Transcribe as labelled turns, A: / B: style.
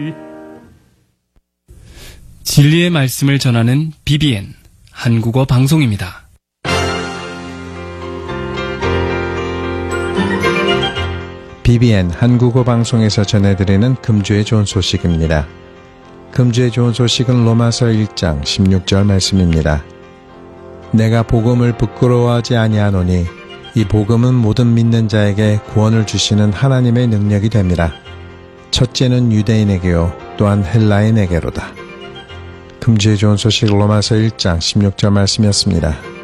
A: 진리의 말씀을 전하는 BBN 한국어 방송입니다.
B: BBN 한국어 방송에서 전해드리는 금주의 좋은 소식입니다. 금주의 좋은 소식은 로마서 1장 16절 말씀입니다. 내가 복음을 부끄러워하지 아니하노니 이 복음은 모든 믿는 자에게 구원을 주시는 하나님의 능력이 됨이라. 첫째는 유대인에게요 또한 헬라인에게로다. 금주의 좋은 소식 로마서 1장 16절 말씀이었습니다.